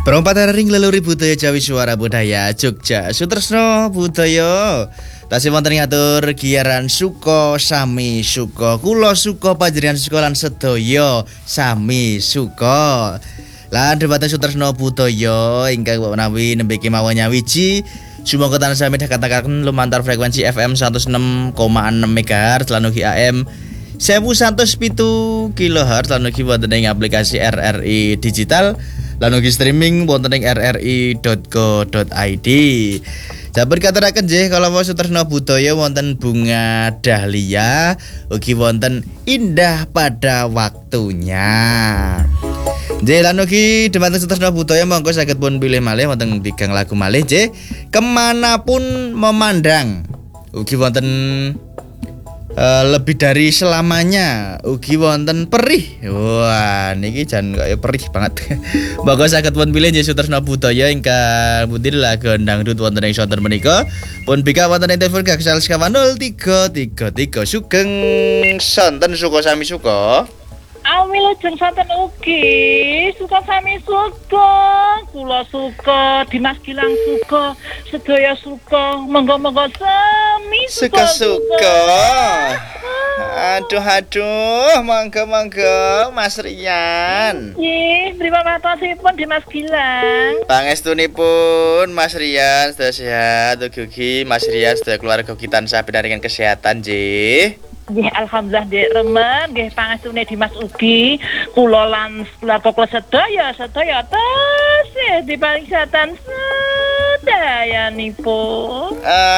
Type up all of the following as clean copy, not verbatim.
Perompak ring leluhur budaya Jawi Suara Budaya Jogja Sutresno Budaya tasih wonten ngatur giaran suka sami suka kula suka panjenengan suka lan sedaya sami suka lan debateng Sutresno Budaya ingkang menawi nembe kemawon nyawiji sumangga tansah midhah katakan lumantar frekuensi FM 106,6 MHz lan ugi AM 1107 kHz lan ugi wonten ing aplikasi RRI digital lan ugi streaming wonten ing rri.co.id. Jabar katuraken nggih kalawa Sutresno Budaya wonten bunga dahlia ugi wonten indah pada waktunya. Nggih lan ugi dhumateng Sutresno Budaya monggo saged pun pilih malih wonten tigang lagu malih nggih kemanapun memandang ugi wonten lebih dari selamanya ugi wonten perih. Wah niki jan kaya perih banget. Monggo saged pun pilih nggih Sutresno Budaya ingkang pundi lagu dangdut wonten ing sonten menika pun bika wonten ing telepon gangsal sekawan 0333 sugeng sonten suka sami suka. Wilujeng sonten ugi suka sami suka kula suka Dimas Gilang suka sedaya suka monggo-monggo sami suka. Aduh monggo Mas Rian. Nggih, terima kasihpun Dimas Gilang. Pangestunipun Mas Rian sedaya sehat ugi Mas Rian sedaya keluarga kita tansah binaringan kesehatan nggih. Nggih alhamdulillah Dek remen nggih pangestune Dimas ugi kula lan keluarga kula sedaya tasih diparing kesehatan sedayanipun.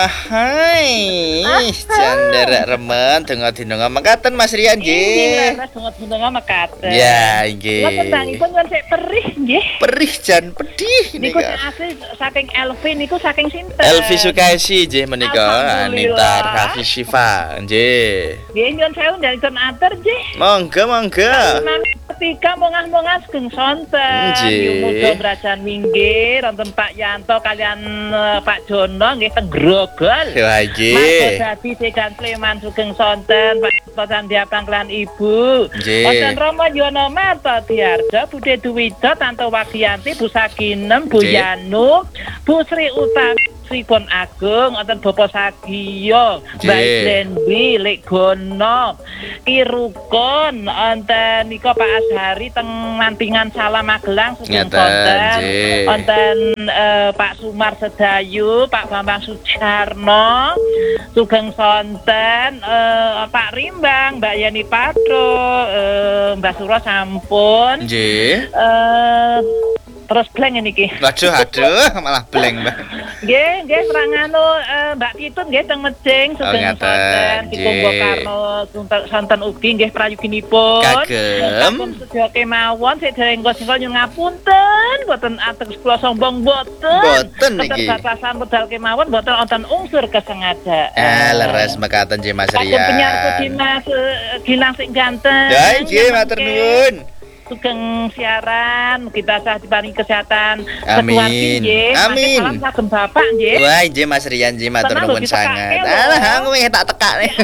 Hai janderek remen donga-donga mekaten Mas Rian nggih. Nggih donga-donga mekaten. Ya nggih. Lah tentangipun kan sik perih nggih. Perih jan pedih niku asli saking Elvi niku saking sinten? Elvi Sukaisi nggih menika Anita Rafi Syifa nggih. Nggih nyuwun sewu dalem atur nggih. Monggo. Ketika mongah-mongah sugeng sonten muga brajan minggir wonten Pak Yanto kalian Pak Jono nggih teng Grogol. Wah nggih. Mas Dadi Segan Sleman sugeng sonten Pak Sandia Pangklan Ibu. Wonten Rama Yono Marta Diarjo Bude Duwida Tanto Wagiyanti Bu Saginem Bu Yanu Bu Sri Utami Sripun Agung wonten Bapak Sagiyo Mbak Lenbi Lek Gono Kirukun wonten nika Pak Ashari teng Mantingan Salam Magelang sugeng sonten wonten Pak Sumar Sedayu Pak Bambang Sujarno sugeng sonten Pak Rimbang Mbak Yani Pado Mbak Suro sampun nggih terus blank niki. Waduh malah blank Mbak. Nggih serangano Mbak Titun nggih teng Mejing sugeng sonten ditunggu karno sonten ugi nggih prayoginipun. Kagem sedaya kemawon sedaya engko nyuwun ngapunten mboten ateges kula sombong mboten. Mboten niki. Keterbatasan modal kemawon mboten wonten unsur kesengajaan. Leres mekaten nggih Mas Rian. Kagem penyarto Dimas Gilang sing ganteng. Ya nggih matur nuwun. Sugeng siaran kita sah diparingi kesehatan amin amin salam kagem bapak nggih wah nggih Mas Rian nggih matur nuwun sanget alah aku wis tak tekak nih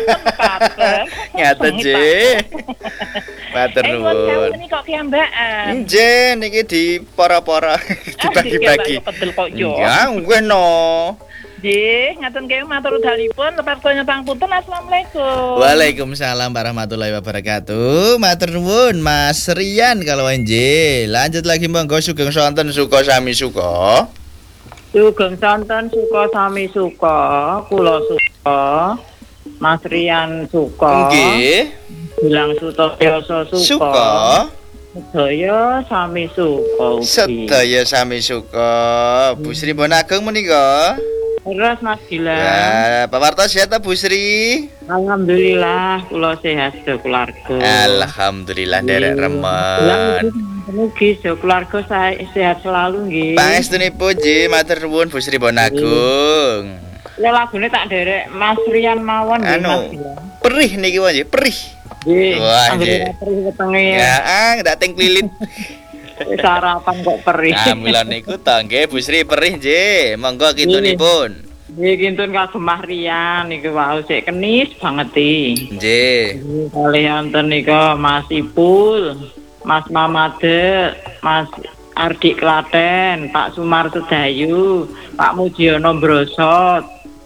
ngaten nggih matur nuwun niki kok kiambakan nggih niki di para-para dibagi-bagi ya nggih no. Nggih, ngaten kene matur dalipun lepas kula pangapunten. Assalamualaikum. Waalaikumsalam warahmatullahi wabarakatuh. Matur nuwun Mas Rian kalau nggih. Lanjut lagi monggo sugeng sonten suka sami suka. Sugeng sonten suka sami suka, kula suka. Mas Rian suka. Nggih. Gilang Sutioso suka. Sedaya sami suka. Sedaya sami suka. Bu Sri Bonagung menika. Terus Mas Gilang. Ya, Pak Warto sehat Bu Sri? Alhamdulillah, kula sehat keluarga. Alhamdulillah derek remen. Mugi keluarga saya sehat selalu nggih. Pangestunipun nggih matur nuwun Bu Sri Bonagung. Ya lagune tak derek Mas Rian mawon nggih Mas. Perih niki nggih, perih. Nggih. Wah nggih. Perih wetenge. Ya, ndak teng klilit. Sarapan kok perih. Alhamdulillah niku to nggih Bu Sri perih nggih. Monggo kintunipun. Nggih kintun kagem Mas Rian niku wau sik kenis banget iki. Nggih. Kalih wonten nika Mas Ipul, Mas Mamade, Mas Ardi Klaten, Pak Sumar Sedayu, Pak Mujiono Brosot,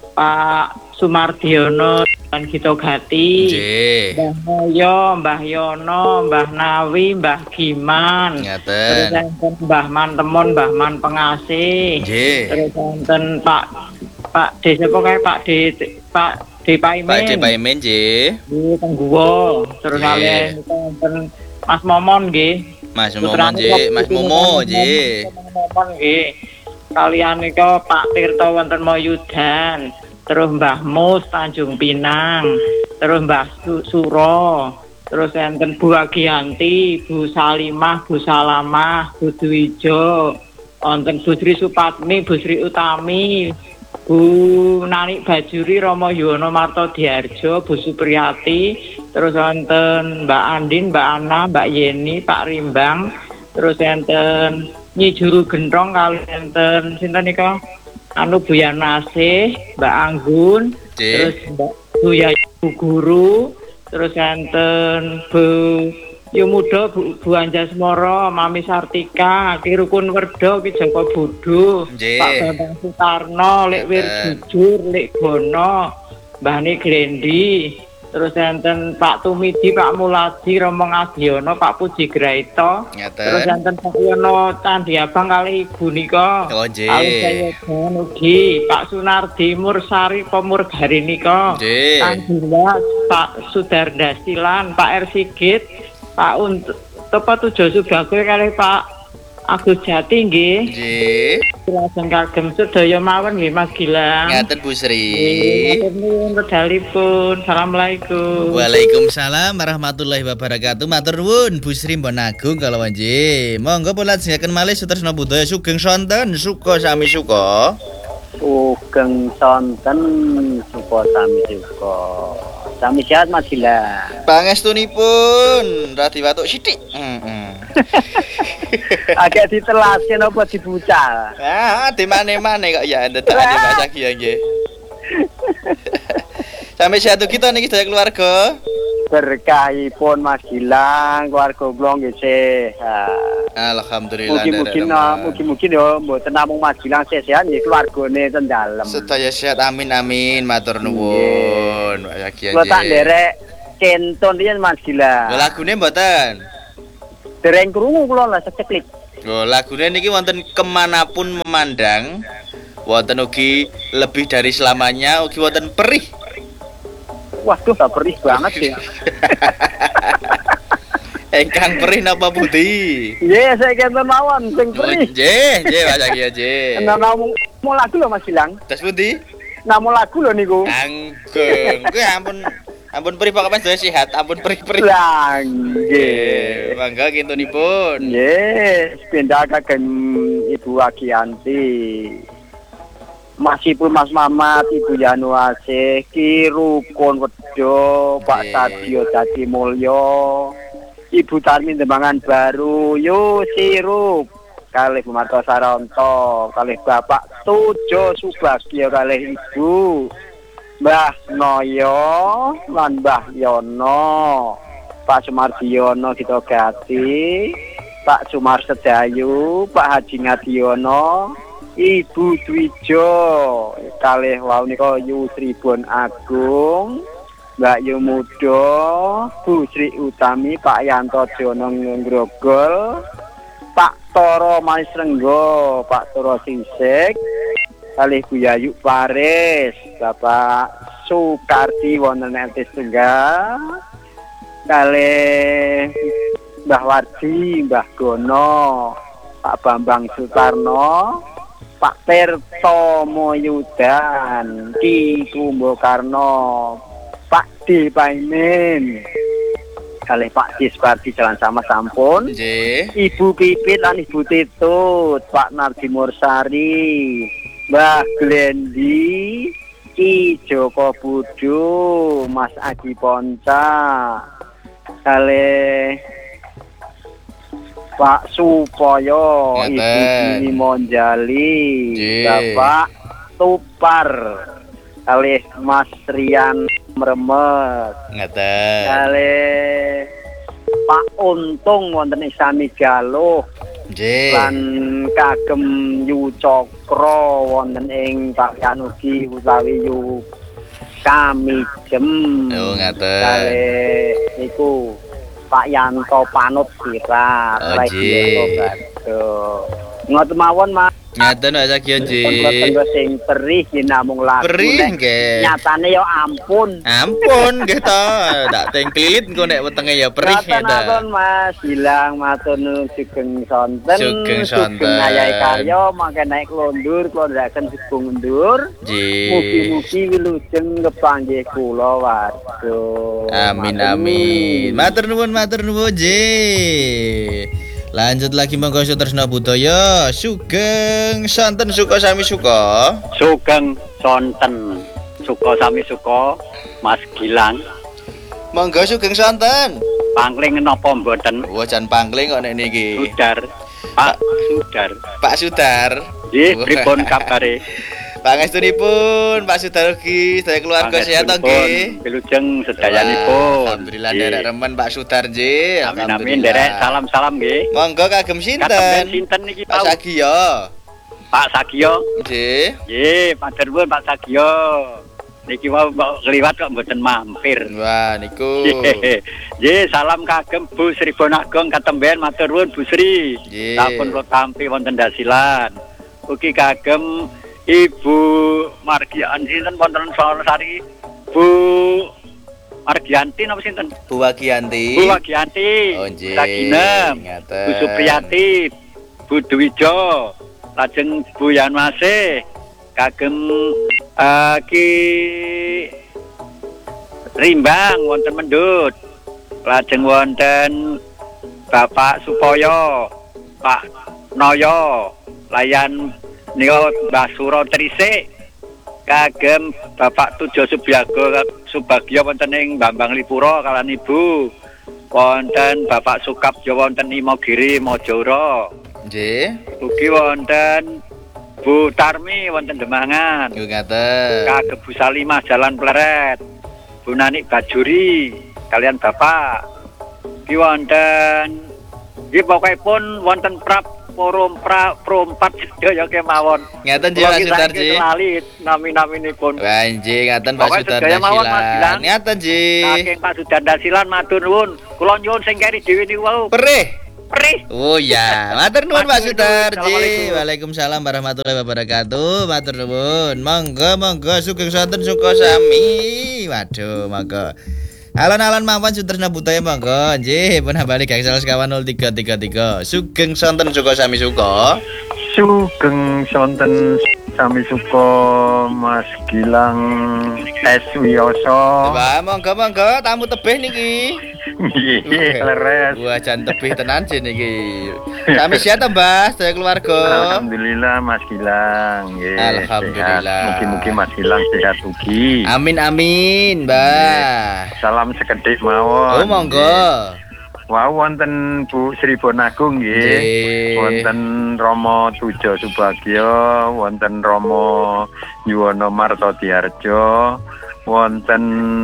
Pak Sumardiono dan Gito Gati, Mbah Moyo, Mbah Yono, Mbah Nawi, Mbah Giman, terus enten Mbah Mantemon, Mbah Man Pengasih, terus enten Pak D siapa kayak Pak D Paimin, Pak D Paimin J, di Tengguwo, terus kalian enten Mas Momon G. Mas Momon J, Mas Momo J. Momon nggih. Kalian nika Pak Tirto wonten Moyudan, terus Mbah Mus Tanjung Pinang, terus Mbah Suro, terus enten Bu Agianti, Bu Salimah, Bu Salamah, Bu Dwijo, wonten Bu Sri Supatmi, Bu Sri Utami, Bu Nani Bajuri, Romo Yuwono Marto Diarjo, Bu Supriyati, terus wonten Mbak Andin, Mbak Ana, Mbak Yeni, Pak Rimbang, terus enten Nyi Juru Gendong kali enten sinten nika anu Bu Yanasih, Mbak Anggun, terus Mbak Bu Yayu Guru, terus enten Bu Yumudo, Bu Anjasmoro, Mami Sartika, Ki Rukun Werdo, Ki Joko Budu, Pak Bambang Sutarno, Lek Wir Jujur, Lek Bono, Mbah Ni Glendi, terus enten Pak Tumidi, Pak Muladi, Romo Ngadiono, Pak Puji Graito, terus enten Pak Yono Candi Abang kali Ibu nika, kali saya ugi, Pak Sunardi Mursari Pemur Gari nika, Kang Dilas, Pak Sudarda Silan, Pak R Sigit, Pak Tepat Tujo Subago kali Pak Agus Jati nggih. Nggih. Lajeng kagem sedaya mawon nggih Mas Gilang. Ngaten Bu Sri. Nuwun wedalipun. Assalamualaikum. Waalaikumsalam warahmatullahi wabarakatuh. Matur nuwun Bu Sri Mbon Agung kalau nggih. Monggo pun lajengaken malih Sutresna Budaya Sugeng sonten suka sami suka. Sugeng sonten suka sami suka. Sami sehat Mas Gilang. Pangestunipun radi watuk sithik. Agak ditelasin apa dibucal. Ah, dimane-mane kok ya ndedakane Mas Agi ya nggih. Sampai sehat kita niki sedaya keluarga. Berkahipun Mas Gilang, keluarga kula nggih sehat. Alhamdulillah. Mugi-mugi yo mboten namung Mas Gilang sehat nggih keluargane ten dalem. Sedaya sehat amin amin matur nuwun. Agi nggih. Kula tak nderek kenton riyen Mas Gilang. Lagune mboten. Dereng krungu kula lah seceklik. Lho lagune niki wonten kemanapun memandang. Wonten ugi lebih dari selamanya, ugi wonten perih. Waduh, tak perih banget sih. Engkang perih napa Budi? Nggih, saya kenten mawon sing perih. Nggih, Mas Agi nggih. Namung lagu lho Mas Gilang. Das Budi? Namung lagu lho niku. Anggeng. Kuwi ampun perih pokoknya sudah sehat, ampun perih-perih. Lah nggih. Mangga kintunipun. Nggih, pindah kagem Ibu Agianti. Masipun Mas Mamat, Ibu Yanuase, Ki Rukun Wedho, Pak Sadio Dadi Mulyo, Ibu Tarmin Dembangan Baru, Yo Sirup, kalih Bu Marto Saronto, kalih Bapak Tujo Subagio, kalih Ibu Mbah Noyo lan Mbah Yono, Pak Sumardiono Gito Gati, Pak Sumar Sedayu, Pak Haji Ngadiono, Ibu Dwijo, kalih wau nika Yu Tribun Agung, Mbak Yumudo, Bu Sri Utami, Pak Yanto Jono Ngrogol, Pak Toro Manisrenggo, Pak Toro Sisik, kalih Bu Yayu Paris, Bapak Sukardi wonten RT Tunggal, kalih Mbah Wardi, Mbah Gono, Pak Bambang Sutarno, Pak Tirto Moyudan, Ki Kumbokarno, Pak D Paimin, kalih Pak Dispardi Jalan Sama Sampun, Ibu Pipit lan Ibu Titut, Pak Nardi Mursari, Mbah Glendi, Ki Joko Budu, Mas Adi Ponca, kalih Pak Supoyo, Ibu Dini Monjali, Bapak Tupar, kalih Mas Rian Mremet, kalih Pak Untung wonten Isami Galuh, Nggih. Lan kagem Yu Cokro wonten ing Pakyan ugi utawi Yu Kamijem. Oh, ngaten. Kale niku Pak Yanto Panut Sirat, nggih. Ngoten mawon Mas. Ngaten Pak Sagio nggih. Tenggo sing perih yen namung lagu. Perih nggih. Nyatane ya ampun. Ampun nggih to. Tak tengklilit engko nek wetenge ya perih Ngoten ta. mawon Mas, Gilang matur nuwun Sugeng Sonten. Sugeng Sonten. Ayahe karya mangke naik londur klondaken Sugeng Ndur. Nggih. Mugi-mugi wilujeng kepanggih kula wadyo. Amin amin. Matur nuwun nggih. Lanjut lagi monggo Sutresna Budaya. Sugeng Sonten suka sami suka. Sugeng Sonten. Suka sami suka Mas Gilang. Monggo Sugeng Sonten. Pangling napa mboten? Wah jan pangling kok nek niki. Sudar. Pak Sudar. Pak Sudar. Nggih, pripun kabare? Pangestunipun Pak Sudar ugi sedaya keluarga sehat nggih. Wilujeng sedayanipun. Alhamdulillah nderek remen Pak Sudar nggih. Amin amin nderek salam-salam nggih. Monggo kagem sinten? Katemben sinten niki Pak Pak Sagio. Pak Sagio. Nggih. Nggih, matur nuwun Pak Sagio. Niki wau kliwat kok mboten mampir. Wah niku. Nggih, salam kagem Bu Sri Bonagong katemben matur nuwun Bu Sri. Nggih. Sampun kula tampi wonten dasilan. Ugi kagem Ibu Margian sinten wonten Sari. Bu Margianti napa sinten? Bu Wagianti. Bu Wagianti. Oh nggih. Saginem. Ngaten. Bu Supriyati. Bu Dwijo. Lajeng Bu Yanwase. Kagem Ki Rimbang wonten Mendut. Lajeng wonten Bapak Supoyo, Pak Noyo, layan nika Mbah Suro Trisik. Kagem Bapak Tujo Subagio wonten ing Bambang Lipuro kalan Ibu. Wonten Bapak Sukapjo wonten Imogiri Mojoro. Nggih. Ugi wonten Bu Tarmi wonten Demangan. Nggih ngaten. Kagem Bu Salimah Jalan Pleret. Bu Nanik Bajuri kalian Bapak. Ki wonten nggih pokokipun wonten prompat sedaya kemawon. Ngaten nggih Pak Sudar nggih. Lali nami-naminipun. Wah nggih ngaten Pak Pokoknya Sudar sedaya mawon, Mas Gilang. Dasilan. Ngaten nggih. Saking Pak Sudar Dasilan matur nuwun. Kula nyuwun sing keri dhewe niku wau. Perih. Perih. Oh ya, matur nuwun Pak Matur Sudar nuwun. nggih. Waalaikumsalam warahmatullahi wabarakatuh. Matur nuwun. Monggo Sugeng Sonten suka sami. Waduh, monggo. Alon-alon mawon Sutresna Budaya monggo nggih pun bali gangsal sekawan 0333. Sugeng Sonten suka sami suka. Sugeng Sonten sami suka Mas Gilang S Wiyoso. Wah, monggo tamu tebih niki. Nggih, leres. Wah, jan tebih tenan jen niki. Sami sehat ta, Mbah, sedaya keluarga. Alhamdulillah Mas Gilang. Nggih. Alhamdulillah. Sehat. Mugi-mugi Mas Gilang sehat ugi. Amin amin, Mbah. Salam sekedhik mawon. Oh, monggo. Wau wonten Bu Sri Bonagung nggih. Nggih. Wonten Rama Tujo Subagio, wonten Rama Yuwono Martodiarjo, wonten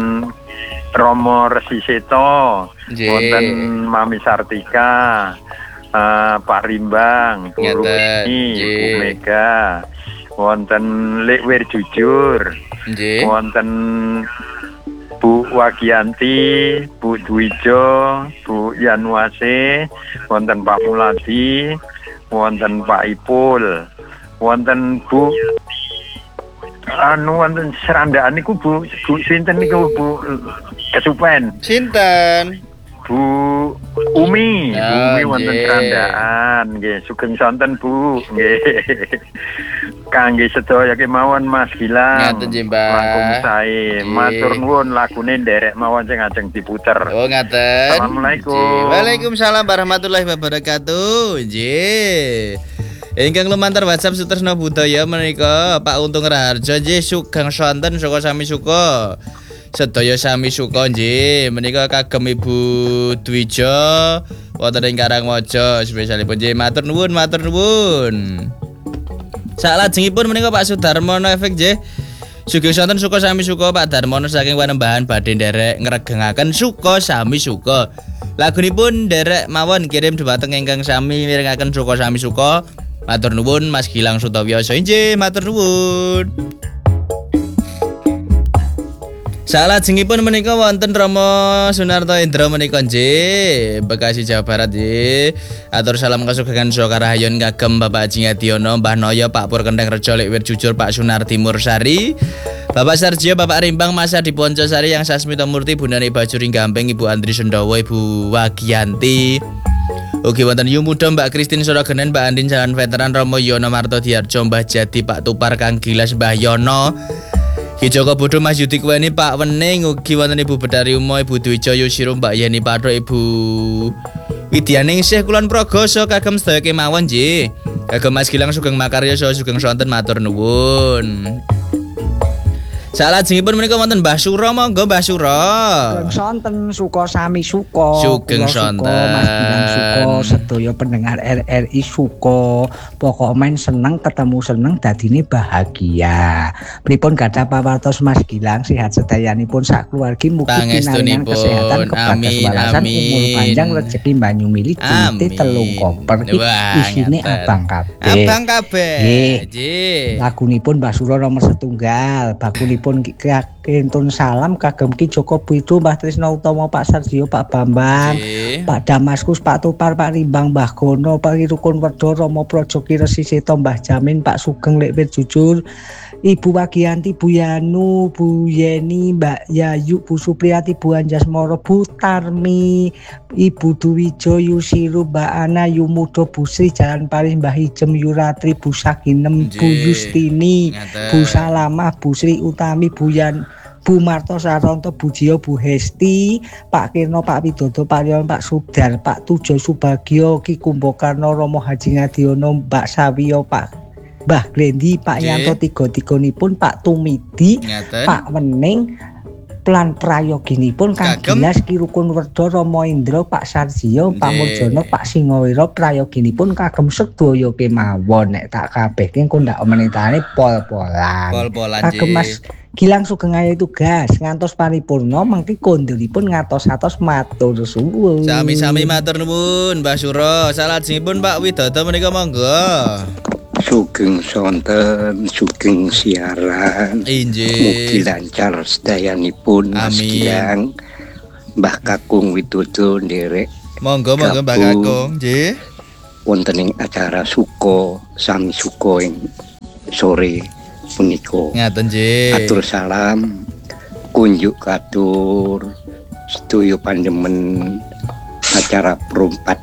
Rama Resi Seto, Nggih. wonten Mami Sartika, Pak Rimbang, Bu Ngeten, Rumi, nggih. Bu Mega, wonten Likwir Jujur, Nggih. wonten Bu Wagianti, Bu Dwijo, Bu Yanwase, wonten Pak Muladi, wonten Pak Ipul, wonten Bu wonten serandaan niku Bu sinten niku Bu Kesupen, Sinten? Bu Umi, Bu Ya, Umi wonten nggih. serandaan nggih. Sugeng sonten Bu nggih. Kangge sedaya kemawon Mas Gilang. Ngaten nggih, Mbah. Langkung sae. Nggih. Matur nuwun lagune nderek mawon sing ajeng diputer. Oh, ngaten. Assalamualaikum. Nggih. Waalaikumsalam warahmatullahi wabarakatuh. Nggih. Ingkang lumantar WhatsApp Sutresna Budaya menika Pak Untung Raharjo nggih sugeng sonten suka sami suka. Sedaya sami suka nggih menika kagem Ibu Dwijo wonten ing Karangwaja spesialipun nggih matur nuwun. Salajengipun menika Pak Sudarmono efek nggih. Sugeng sonten suka sami suka Pak Darmono saking Panembahan badhe nderek ngregengaken suka sami suka. Lagunipun derek mawon kirim dhumateng ingkang sami mirengaken suka sami suka. Matur nuwun Mas Gilang Sutawioso inggih, matur nuwun. Salajengipun menika wonten Rama Sunarto Indra menika nggih, Bekasi Jawa Barat nggih. Atur salam kasugengan saha karahayon kagem Bapak Haji Ngadiono, Mbah Noyo, Pak Pur Kendeng Rejo Likwir Jujur, Pak Sunardi Mursari, Bapak Sarjio, Bapak Rimbang, Mas Adi Poncosari, Yang Sasmita Murti, Bundane Bajuri Gamping, Ibu Andri Sendawa, Ibu Wagiyanti. Ugi wonten Yu Muda, Mbak Kristin Sorogenen, Mbak Andin Jalan Veteran, Romo Yono Marto Diarjo, Mbah Jadi, Pak Tupar Kang Gilas, Mbah Yono, Ki Joko Bodo, Mas Yudi Kuweni, Pak Wening. Ugi wonten Ibu Bedari Umo, Ibu Dwijo Yusiro, Mbak Yeni Padro, Ibu Widyaningsih Kulon Progoso kagem sedaya kemawon nggih. Kagem Mas Gilang Sugeng Makarya saha Sugeng Sonten matur nuwun. Salajengipun menika wonten Mbah Sura, monggo Mbah Sura. Sugeng sonten suka sami suka. Sugeng sonten. Mas Gilang suka, sedaya pendengar RRI suka. Pokok men seneng ketemu seneng dadine bahagia. Pripun gadah pawartos Mas Gilang sehat sedayanipun sak keluargi mugi pinaringan kesehatan kebahagiaan umur panjang rezeki banyu mili duite 3 koper isine abang kabeh. Abang kabeh. Nggih. Lagunipun Mbah Sura nomor 1 bakunipun pun kintun salam kagem Ki Joko Widodo, Mbah Trisno Utomo, Pak Sarjio, Pak Bambang, Pak Damaskus, Pak Tupar, Pak Rimbang, Mbah Gono, Pak Rukun Werdo, Romo Projoki Resi Seto, Mbah Jamin, Pak Sugeng Likwir Jujur, Ibu Wagiyanti, Bu Yanu, Bu Yeni, Mbak Yayu, Bu Supriyati, Bu Anjasmoro, Bu Tarmi, Ibu Duwijo, Yusiru, Mbak Ana, Yumudo, Bu Sri, Jalan Paris, Mbah Hijem, Yuratri, Bu Sakinem, Bu Yustini, Bu Salamah, Bu Sri Utami, Bu Marto Saronto, Bu Jio, Bu Hesti, Pak Kirno, Pak Widodo, Pak Rion, Pak Subdar, Pak Tujo Subagio, Ki Kumbokarno, Romo Haji Ngadiono, Mbak Sawiyo, Pak Mbah Glendi, Pak Yanto, tiga-tiganipun, Pak Tumidi, Pak Wening, Plan prayoginipun Kang Gilas, Ki Rukun Werdo, Romo Indro, Pak Sarjio, Pak Murjono, Pak Singowiro, prayoginipun kagem sedaya kemawon. Nek tak kabehke engko ndak menitane pol-polan. Kagem Mas Gilang Sugeng Ayu tugas ngantos paripurna mengki kondilipun ngatos-atos matur suwun. Sami-sami matur nuwun Mbah Sura. Salajengipun Pak Widodo menika monggo. Sugeng sonten, sugeng siaran. Mugi lancar sedayanipun Mas Gilang, Mbah Kakung Widodo nderek. Monggo Mbah Kakung, nggih. Wonten ing acara suka sami suka ing sore punika. Ngaten nggih. Atur salam kunjuk katur sedaya pandemen acara perumpat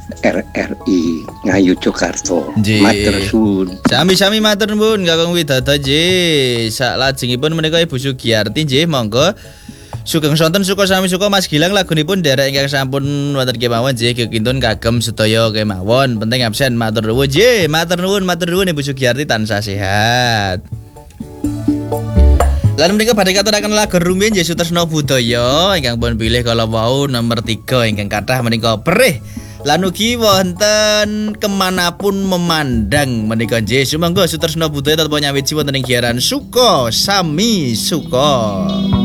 RRI Ngayu Jakarta. Matur suwun. Sami-sami matur nuwun Kakang Widodo nggih. Salajengipun menika Ibu Sugiyarti nggih monggo. Sugeng sonten suka sami suka Mas Gilang lagunipun derek ingkang sampun wonten kemawon nggih kekintun kagem sedaya kemawon. Penting absen matur nuwun nggih. Matur nuwun Ibu Sugiyarti tansah sehat. Lan menika badhe katuraken lagu rumiyin Yesus Tresno Budaya ingkang pun pilih kala wau nomor 3 ingkang kathah menika perih lan ugi wonten kemanapun memandang menika nggih sumangga Yesus Tresno Budaya tetep nyawiji wonten ing giaran Suka Sami Suka.